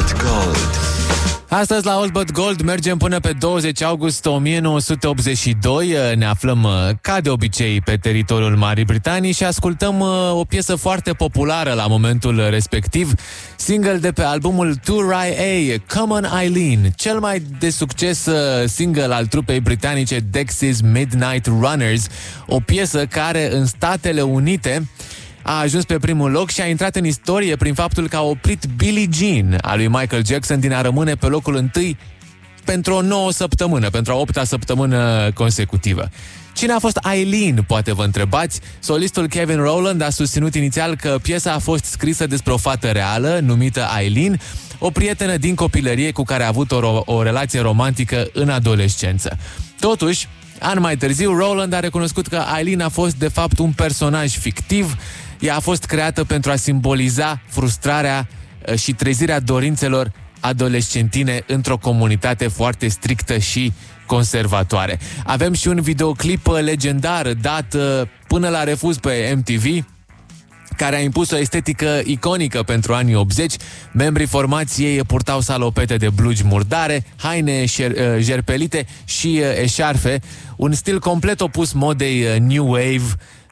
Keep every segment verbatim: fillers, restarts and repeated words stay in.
But Gold. Astăzi la Old But Gold mergem până pe douăzeci august o mie nouă sute optzeci și doi. Ne aflăm, ca de obicei, pe teritoriul Marii Britanii și ascultăm o piesă foarte populară la momentul respectiv, single de pe albumul two R I A, Come On Eileen, cel mai de succes single al trupei britanice Dexys Midnight Runners, o piesă care în Statele Unite a ajuns pe primul loc și a intrat în istorie prin faptul că a oprit Billie Jean a lui Michael Jackson din a rămâne pe locul întâi pentru o nouă săptămână, pentru a opta săptămână consecutivă. Cine a fost Eileen, poate vă întrebați? Solistul Kevin Rowland a susținut inițial că piesa a fost scrisă despre o fată reală numită Eileen, o prietenă din copilărie cu care a avut o, o relație romantică în adolescență. Totuși, ani mai târziu, Rowland a recunoscut că Eileen a fost de fapt un personaj fictiv. Ea a fost creată pentru a simboliza frustrarea și trezirea dorințelor adolescentine într-o comunitate foarte strictă și conservatoare. Avem și un videoclip legendar dat până la refuz pe M T V, care a impus o estetică iconică pentru anii optzeci. Membrii formației purtau salopete de blugi murdare, haine șer- jerpelite și eșarfe, un stil complet opus modei New Wave,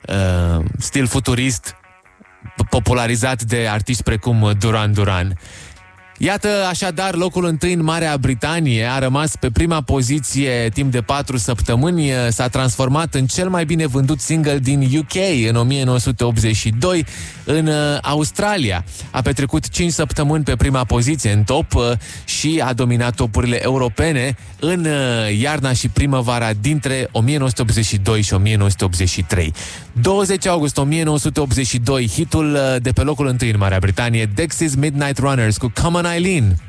uh, stil futurist, popularizat de artiști precum Duran Duran. Iată așadar, locul întâi în Marea Britanie a rămas pe prima poziție timp de patru săptămâni, s-a transformat în cel mai bine vândut single din U K în o mie nouă sute optzeci și doi. În Australia a petrecut cinci săptămâni pe prima poziție în top și a dominat topurile europene în iarna și primăvara dintre o mie nouă sute optzeci și doi și o mie nouă sute optzeci și trei. douăzeci august o mie nouă sute optzeci și doi, hitul de pe locul întâi în Marea Britanie, Dexys Midnight Runners cu Come On Eileen.